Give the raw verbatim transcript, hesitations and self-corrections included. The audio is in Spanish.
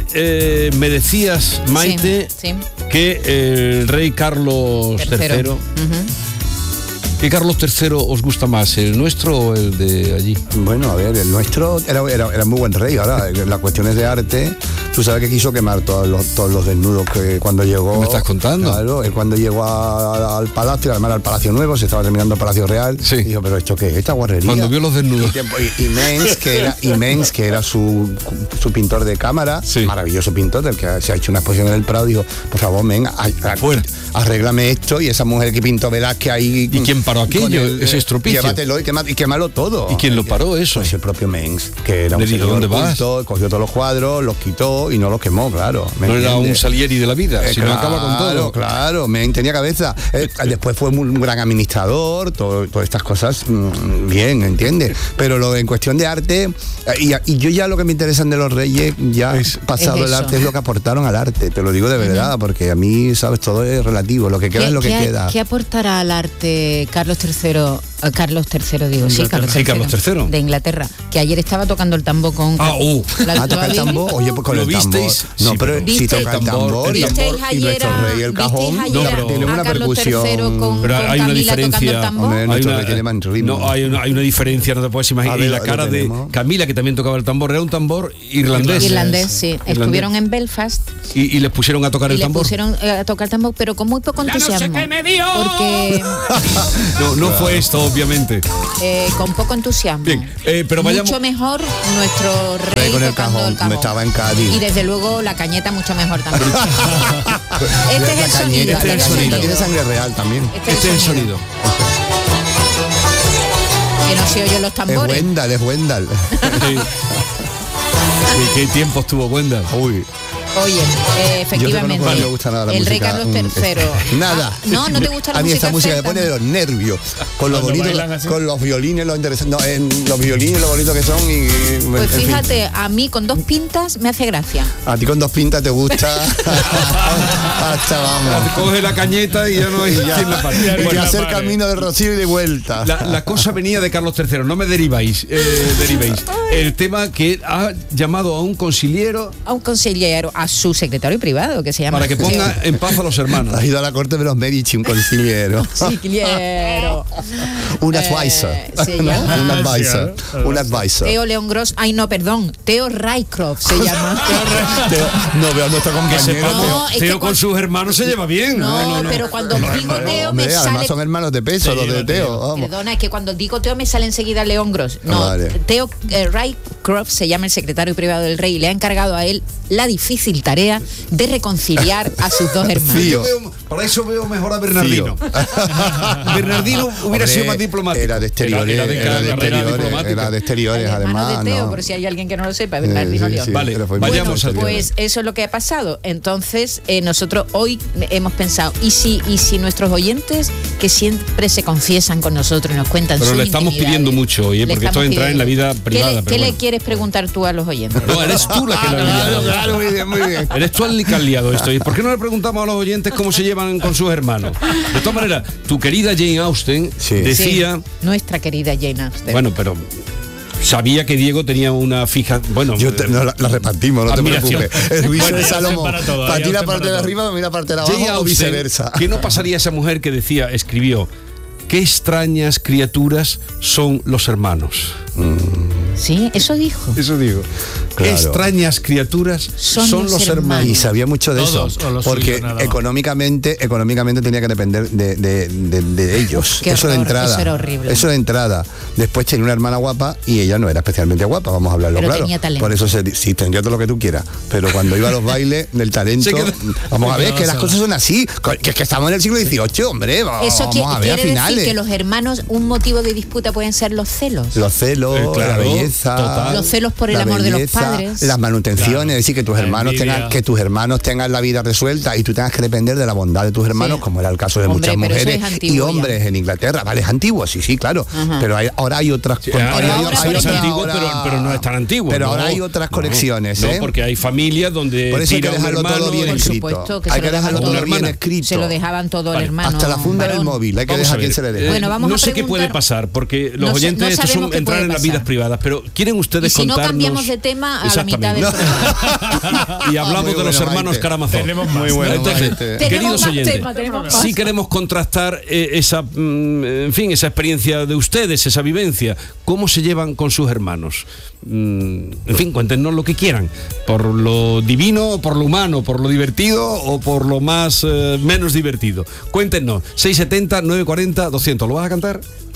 eh, me decías, Maite, sí, sí. que el rey Carlos tercero, tercero uh-huh. ¿qué Carlos tercero os gusta más, el nuestro o el de allí? Bueno, a ver, el nuestro era, era, era muy buen rey. Ahora, las cuestiones de arte, tú sabes que quiso quemar todos los, todos los desnudos que cuando llegó... ¿Qué me estás contando? Claro, él cuando llegó a, a, al palacio, además al Palacio Nuevo, se estaba terminando el Palacio Real, sí. dijo, pero ¿esto qué es? Esta guarrería. Cuando vio los desnudos. Y, y, y Mengs, que era, y Mengs, que era su, su pintor de cámara, sí. maravilloso pintor, del que se ha hecho una exposición en el Prado, dijo, por favor, Mengs, arréglame esto, y esa mujer que pintó Velázquez ahí... ¿Y quién paró aquello? El, ese estropicio. Llévatelo y, quema, y quémalo todo. ¿Y quién lo paró eso? Pues el propio Mengs, que era un señor ¿dónde culto, vas? cogió todos los cuadros, los quitó y no los quemó, claro. No entiende? Era un Salieri de la vida, eh, si claro, no acaba con todo. Claro, Mengs tenía cabeza. Eh, después fue un gran administrador, todo, todas estas cosas, mmm, bien, ¿entiendes? Pero lo en cuestión de arte, eh, y, y yo ya lo que me interesan de los reyes, ya es, pasado es el arte, es lo que aportaron al arte, te lo digo de verdad, uh-huh. porque a mí, sabes, todo es relativo, lo que queda es lo que ¿qué, queda. ¿Qué aportará al arte Carlos tercero? Uh, Carlos tercero, digo, sí, Carlos sí, Carlos tercero. De Inglaterra, que ayer estaba tocando el tambor con... Ah, uh. ¿Ah, toca el tambor? Oye, pues con ¿Lo el tambor. visteis? No, sí, pero si toca el tambor, el tambor y nuestro rey el cajón, no, pero tiene una percusión. Con, pero con hay una Camila diferencia. Hombre, hay, una, rey tiene más ritmo. No, hay una, hay una diferencia, no te puedes imaginar. Ver, y la cara de Camila, que también tocaba el tambor, era un tambor irlandés. Irlandés, sí. Irlandés. Estuvieron en Belfast. Y, y les pusieron a tocar y el tambor. Les pusieron a tocar el tambor, pero con muy poco entusiasmo. No sé qué me dio. Porque... no, no fue esto, obviamente. Eh, con poco entusiasmo. Bien, eh, pero vayamos... Mucho mejor nuestro rey, rey con el tocando cajón, el cajón. Estaba en Cádiz. Y desde luego la cañeta mucho mejor también. Este es el sonido. Este es el sonido. Tiene sangre real también. Este, este es el sonido. Que no se oyen los tambores. Es Wendell, es Wendell. Sí. ¿Qué, ¿Qué tiempos tuvo Wendell? Uy. Oye, eh, efectivamente, no me gusta nada la el música, rey Carlos tercero. Nada. Ah, no, no te gusta la a mí música. esta música me pone de los nervios. Con los bonitos, con los violines, los interesantes, no, en los violines, lo bonitos que son. Y, pues fíjate, fin. A mí con dos pintas me hace gracia. A ti con dos pintas te gusta. Hasta vamos. Coge la cañeta y ya no hay ya, quien la pare. Y hacer camino de Rocío y de vuelta. La, la cosa venía de Carlos tercero, no me deriváis, eh, derivéis. El tema que ha llamado a un consiliero. A un consiliero, a su secretario privado, que se llama. Para que ponga en paz a los hermanos. Ha ido a la corte de los Medici, un consiliero. Consiliero. Un advisor. Eh, ¿no? Un advisor. Un advisor. Teo León Gross. Ay, no, perdón. Teo Rycroft se llama. Teo, no veo a nuestro compañero. No, Teo, Teo con cuando, sus hermanos se lleva bien. No, no, no, no. Pero cuando no, digo no, Teo hombre, me además sale... son hermanos de peso, sí, los de Teo. Vamos. Perdona, es que cuando digo Teo me sale enseguida León Gross. No, vale. Teo eh, Rycroft se llama el secretario privado del rey y le ha encargado a él la difícil tarea de reconciliar a sus dos hermanos. Yo veo, para eso veo mejor a Bernardino. Bernardino hubiera Hombre, sido más diplomático. Era de exteriores, era de, era de exteriores, era de exteriores el además. De Teo, no. por si hay alguien que no lo sepa, Bernardino sí, León. Sí, vale, vayamos bueno, pues eso es lo que ha pasado. Entonces, eh, nosotros hoy hemos pensado, ¿y si, y si nuestros oyentes que siempre se confiesan con nosotros y nos cuentan Pero sus le estamos pidiendo mucho hoy, ¿eh? Porque esto entra en la vida privada. ¿Qué, le, pero ¿qué bueno. le quieres preguntar tú a los oyentes? No, eres tú la que ah, la claro, liado. claro, muy bien, muy bien. Eres tú el que has liado esto. ¿Y por qué no le preguntamos a los oyentes cómo se llevan con sus hermanos? De todas maneras, tu querida Jane Austen sí. decía... Sí, nuestra querida Jane Austen. Bueno, pero... Sabía que Diego tenía una fija... Bueno, yo te, no, la, la repartimos, no admiración. te preocupes. El juicio bueno, de Salomón. Para, todo, para ti la parte de arriba, para mí la parte de abajo Austen, o viceversa. ¿Qué no pasaría esa mujer que decía, escribió, qué extrañas criaturas son los hermanos? Mm. Sí, eso dijo. Eso digo. Claro. Extrañas criaturas son, son los hermanos. hermanos. Y sabía mucho de Todos, eso, porque económicamente, económicamente tenía que depender de, de, de, de ellos. Qué eso horror, de entrada. Eso era horrible. Eso de entrada. Después tenía una hermana guapa y ella no era especialmente guapa, vamos a hablarlo pero claro. Tenía talento. Por eso se, sí, tendría todo lo que tú quieras. Pero cuando iba a los bailes del talento, vamos a ver que las cosas son así. Que, que estamos en el siglo dieciocho, hombre. Vamos, eso vamos a ver a finales. Decir que los hermanos, un motivo de disputa pueden ser los celos. Los celos, eh, claro, la belleza. Total. Los celos por el la amor belleza, de los padres. Las manutenciones, claro. Es decir, que tus la hermanos envidia. tengan, que tus hermanos tengan la vida resuelta y tú tengas que depender de la bondad de tus hermanos, sí. Como era el caso de Hombre, muchas mujeres es y hombres ya. En Inglaterra. Vale, es antiguo, sí, sí, claro. Ajá. Pero hay, ahora hay otras sí, ahora, hay, ahora, hay, es hay, antiguo, ahora, pero, pero no es tan antiguo. Pero no, ahora hay otras no, conexiones, no, ¿eh? porque hay familias donde por eso hay que dejarlo hermano, todo bien por escrito. Supuesto, que hay se que dejarlo todo bien escrito. Se lo dejaban todo vale. El hermano. Hasta la funda del móvil, hay que vamos dejar a quien se le deje. Bueno, vamos no a sé qué puede pasar, porque los no oyentes no estos son entrar en las vidas privadas, pero ¿quieren ustedes y si contarnos? no cambiamos de tema, tema a la mitad del programa. Y hablamos de los bueno, hermanos Maite. Karamazov. Tenemos más. Muy bueno, Entonces, Maite. queridos más oyentes, tema, tenemos más. sí queremos contrastar eh, esa, mm, en fin, esa experiencia de ustedes, esa vivencia. ¿Cómo se llevan con sus hermanos? Mm, en fin, cuéntenos lo que quieran. Por lo divino, por lo humano, por lo divertido o por lo más eh, menos divertido. Cuéntenos. seiscientos setenta, novecientos cuarenta, doscientos. ¿Lo vas a cantar?